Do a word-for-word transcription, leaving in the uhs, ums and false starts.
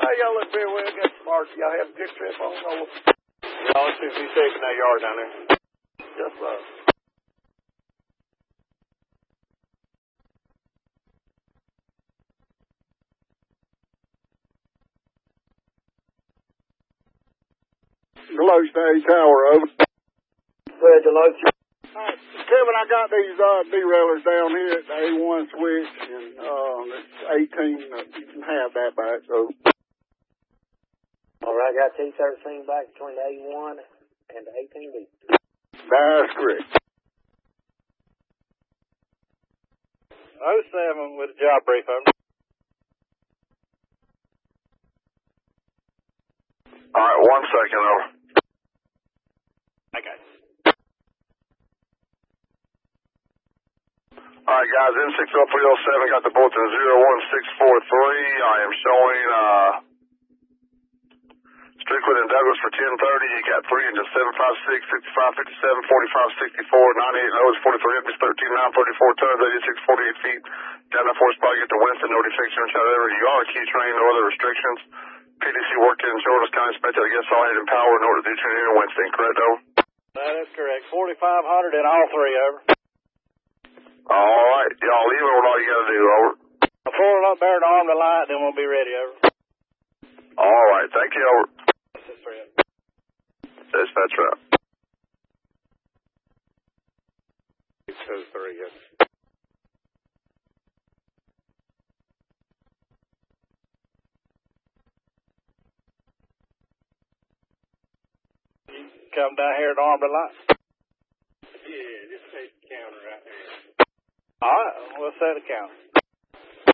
Hey, y'all look very well. Got smart. Y'all have a good trip on over. Y'all should be safe in that yard down there. Yes, sir. Deloach to A Tower, over. Well, Deloach. Alright, Kevin, I got these uh, derailers down here at the A one switch, and uh, it's eighteen. Uh, you can have that back, so. All right, got T thirteen back between the A one and the eighteen B. That's correct. oh seven with a job brief, over. Alright, one second, over. Okay. Alright, guys, N six oh three oh seven got the bulletin zero one six four three. I am showing, uh, Strickland and Douglas for ten thirty. You got three engines, seven five six, fifty-five fifty-seven, forty-five sixty-four, ninety-eight loads, forty-three empties, thirteen nine, thirty-four tons, eighty-six forty-eight feet. Down to four spot, get to Winston, no defection, whatever. You are a key train, no other restrictions. P D C working in Jordan's County, inspected against all aid and power in order to do training in Winston, correct, over? That is correct. forty-five hundred in all three, over. Alright, y'all leave it with all you gotta do, over. I'll pull it up there to arm the light, then we'll be ready, over. Alright, thank you, over. This is three. Dispatch route. Two, three, yes. You come down here to arm the light. Yeah, just take the counter right there. All right, we'll set a counter.